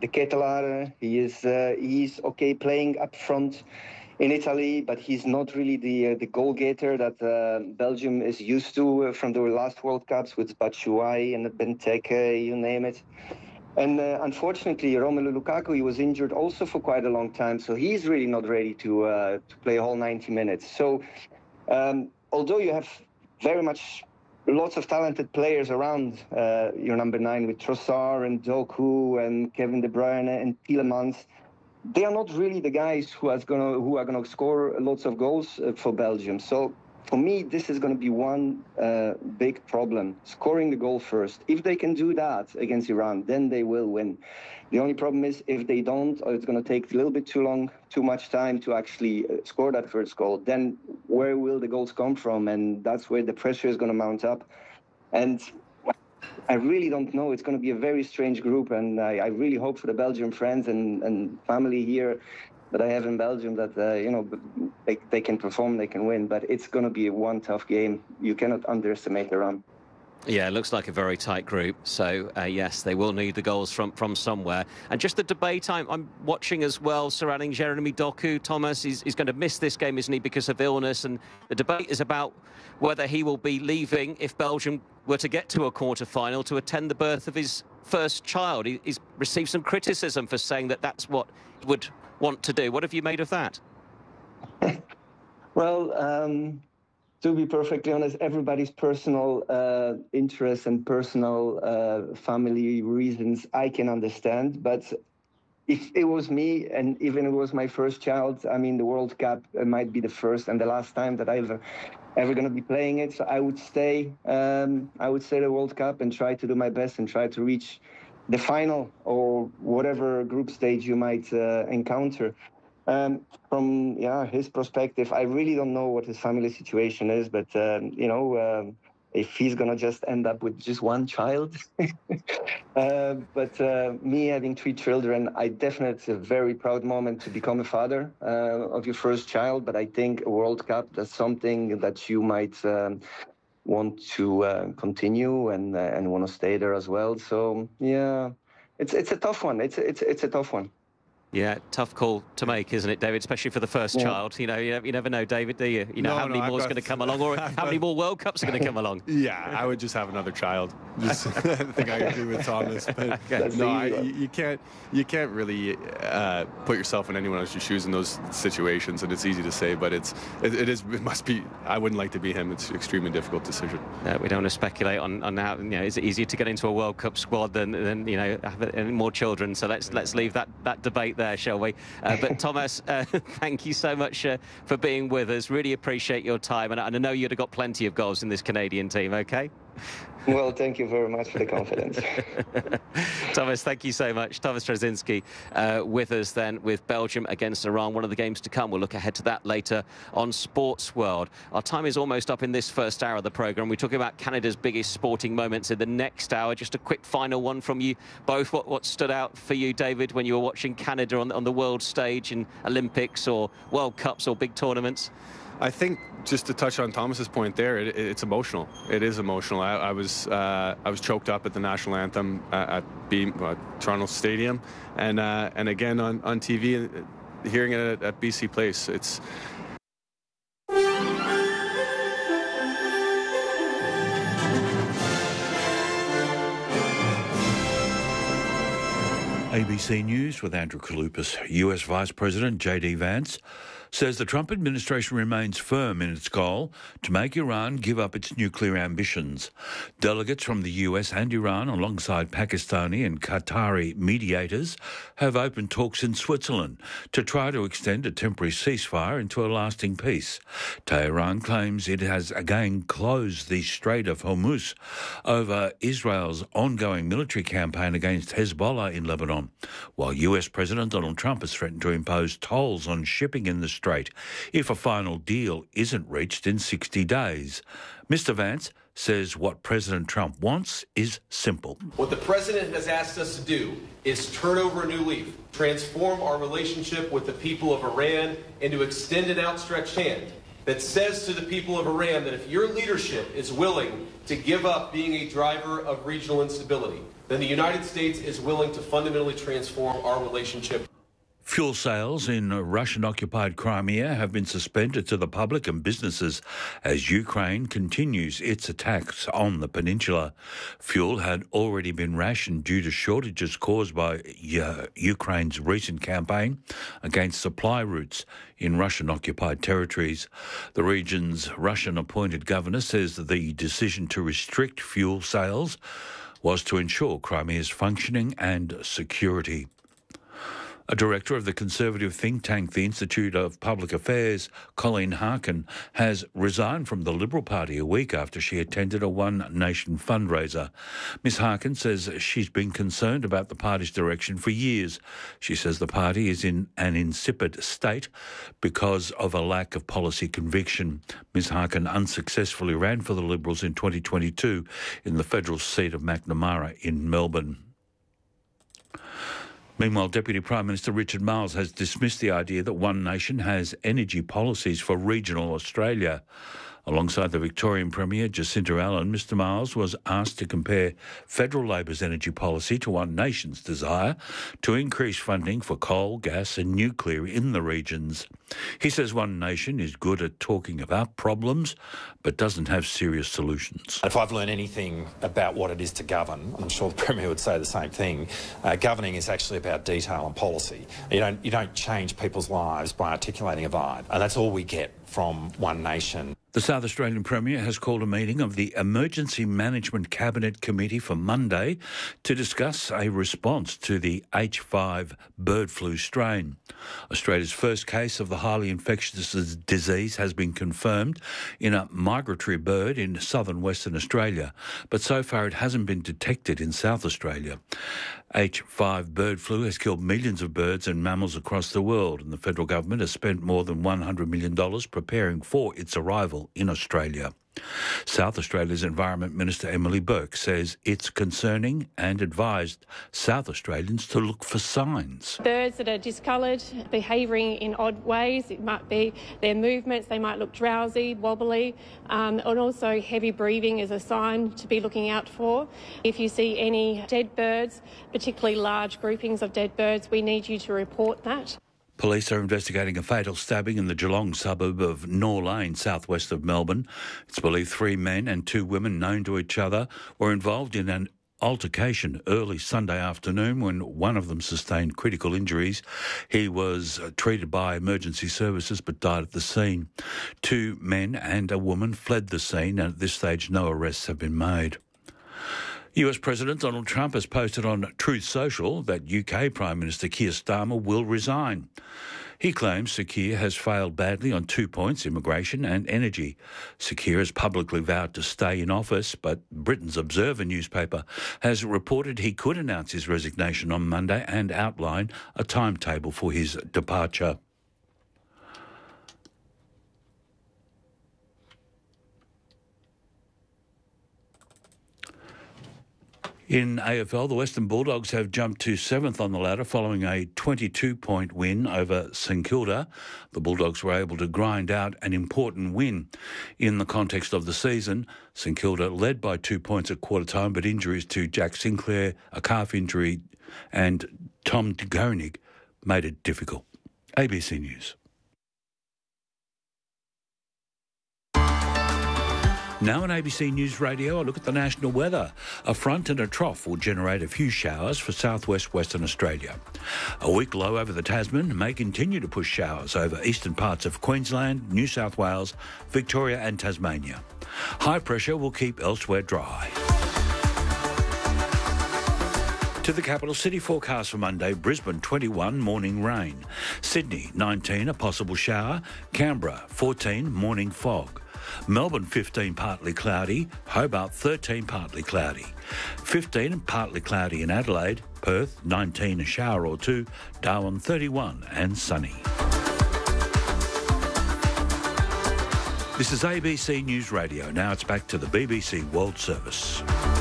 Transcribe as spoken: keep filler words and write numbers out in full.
the Ketelaere. He is uh, he's okay playing up front in Italy, but he's not really the uh, the goal getter that uh, Belgium is used to uh, from the last World Cups with Batshuayi and Benteke, you name it. And uh, unfortunately, Romelu Lukaku, he was injured also for quite a long time, so he's really not ready to uh, to play a whole ninety minutes. So um, although you have very much lots of talented players around uh, your number nine with Trossard and Doku and Kevin De Bruyne and Tielemans, they are not really the guys who are gonna who are gonna score lots of goals uh, for Belgium. So for me, this is going to be one uh, big problem, scoring the goal first. If they can do that against Iran, then they will win. The only problem is if they don't, or it's going to take a little bit too long, too much time to actually uh, score that first goal, then where will the goals come from? And that's where the pressure is going to mount up. And I really don't know. It's going to be a very strange group, and I, I really hope for the Belgian friends and, and family here that I have in Belgium that, uh, you know, they, they can perform, they can win. But it's going to be one tough game. You cannot underestimate Iran. Yeah, it looks like a very tight group. So, uh, yes, they will need the goals from, from somewhere. And just the debate I'm, I'm watching as well surrounding Jeremy Doku. Thomas is, is going to miss this game, isn't he, because of illness. And the debate is about whether he will be leaving if Belgium were to get to a quarter-final to attend the birth of his first child. He, he's received some criticism for saying that that's what he would want to do. What have you made of that? Well, um... to be perfectly honest, everybody's personal uh, interests and personal uh, family reasons I can understand. But if it was me, and even if it was my first child, I mean, the World Cup might be the first and the last time that I've ever going to be playing it. So I would stay. Um, I would stay the World Cup and try to do my best and try to reach the final or whatever group stage you might uh, encounter. Um, from yeah his perspective, I really don't know what his family situation is, but um, you know, um, if he's gonna just end up with just one child. uh, but uh, me having three children, I definitely it's a very proud moment to become a father uh, of your first child. But I think a World Cup, that's something that you might um, want to uh, continue and uh, and want to stay there as well. So yeah, it's it's a tough one. It's it's it's a tough one. Yeah, tough call to make, isn't it, David? Especially for the first yeah. child. You know, you, you never know, David, do you? You know, no, how many no, more is got, going to come along, or I've how got, many more World Cups are going to come along? Yeah, I would just have another child. Just, I think I agree with Thomas. But okay. no, I, you can't. You can't really uh, put yourself in anyone else's shoes in those situations, and it's easy to say, but it's it, it is. It must be. I wouldn't like to be him. It's an extremely difficult decision. No, we don't want to speculate on on how. You know, is it easier to get into a World Cup squad than than you know have more children? So let's let's leave that that debate there, shall we? Uh, but Thomas, uh, thank you so much uh, for being with us. Really appreciate your time, and, and I know you'd have got plenty of goals in this Canadian team. Okay. Well, thank you very much for the confidence. Thomas, thank you so much. Thomas Trzynski uh, with us then with Belgium against Iran, one of the games to come. We'll look ahead to that later on Sports World. Our time is almost up in this first hour of the programme. We're talking about Canada's biggest sporting moments in the next hour. Just a quick final one from you both. What, what stood out for you, David, when you were watching Canada on, on the world stage in Olympics or World Cups or big tournaments? I think just to touch on Thomas's point there, it, it's emotional. It is emotional. I, I was uh, I was choked up at the national anthem uh, at B, uh, Toronto Stadium, and uh, and again on on T V, hearing it at, at B C Place. It's A B C News with Andrew Kaloupas. U S Vice President J D Vance says the Trump administration remains firm in its goal to make Iran give up its nuclear ambitions. Delegates from the U S and Iran, alongside Pakistani and Qatari mediators, have opened talks in Switzerland to try to extend a temporary ceasefire into a lasting peace. Tehran claims it has again closed the Strait of Hormuz over Israel's ongoing military campaign against Hezbollah in Lebanon, while U S President Donald Trump has threatened to impose tolls on shipping in the Strait if a final deal isn't reached in sixty days. Mister Vance says what President Trump wants is simple. What the president has asked us to do is turn over a new leaf, transform our relationship with the people of Iran, and to extend an outstretched hand that says to the people of Iran that if your leadership is willing to give up being a driver of regional instability, then the United States is willing to fundamentally transform our relationship. Fuel sales in Russian-occupied Crimea have been suspended to the public and businesses as Ukraine continues its attacks on the peninsula. Fuel had already been rationed due to shortages caused by uh, Ukraine's recent campaign against supply routes in Russian-occupied territories. The region's Russian-appointed governor says that the decision to restrict fuel sales was to ensure Crimea's functioning and security. A director of the conservative think tank, the Institute of Public Affairs, Colleen Harkin, has resigned from the Liberal Party a week after she attended a One Nation fundraiser. Miss Harkin says she's been concerned about the party's direction for years. She says the party is in an insipid state because of a lack of policy conviction. Miss Harkin unsuccessfully ran for the Liberals in twenty twenty-two in the federal seat of Macnamara in Melbourne. Meanwhile, Deputy Prime Minister Richard Marles has dismissed the idea that One Nation has energy policies for regional Australia. Alongside the Victorian Premier Jacinta Allen, Mr Marles was asked to compare federal Labor's energy policy to One Nation's desire to increase funding for coal, gas and nuclear in the regions. He says One Nation is good at talking about problems but doesn't have serious solutions. If I've learned anything about what it is to govern, I'm sure the Premier would say the same thing, uh, governing is actually about detail and policy. You don't, you don't change people's lives by articulating a vibe, and that's all we get from One Nation. The South Australian Premier has called a meeting of the Emergency Management Cabinet Committee for Monday to discuss a response to the H five bird flu strain. Australia's first case of the highly infectious disease has been confirmed in a migratory bird in southern Western Australia, but so far it hasn't been detected in South Australia. H five bird flu has killed millions of birds and mammals across the world, and the federal government has spent more than one hundred million dollars preparing for its arrival in Australia. South Australia's Environment Minister Emily Burke says it's concerning and advised South Australians to look for signs. Birds that are discoloured, behaving in odd ways, it might be their movements, they might look drowsy, wobbly, um, and also heavy breathing is a sign to be looking out for. If you see any dead birds, particularly large groupings of dead birds, we need you to report that. Police are investigating a fatal stabbing in the Geelong suburb of Nor Lane, southwest of Melbourne. It's believed three men and two women known to each other were involved in an altercation early Sunday afternoon when one of them sustained critical injuries. He was treated by emergency services but died at the scene. Two men and a woman fled the scene, and at this stage no arrests have been made. U S President Donald Trump has posted on Truth Social that U K Prime Minister Keir Starmer will resign. He claims Sir Keir has failed badly on two points, immigration and energy. Sir Keir has publicly vowed to stay in office, but Britain's Observer newspaper has reported he could announce his resignation on Monday and outline a timetable for his departure. In A F L, the Western Bulldogs have jumped to seventh on the ladder following a twenty-two point win over St Kilda. The Bulldogs were able to grind out an important win in the context of the season. St Kilda led by two points at quarter time, but injuries to Jack Sinclair, a calf injury, and Tom Gonig made it difficult. A B C News. Now on A B C News Radio, a look at the national weather. A front and a trough will generate a few showers for southwest Western Australia. A weak low over the Tasman may continue to push showers over eastern parts of Queensland, New South Wales, Victoria and Tasmania. High pressure will keep elsewhere dry. To the capital city forecast for Monday: Brisbane twenty-one, morning rain. Sydney nineteen, a possible shower. Canberra fourteen, morning fog. Melbourne fifteen, partly cloudy. Hobart thirteen, partly cloudy. fifteen, partly cloudy in Adelaide. Perth nineteen, a shower or two. Darwin thirty-one and sunny. This is A B C News Radio. Now it's back to the B B C World Service.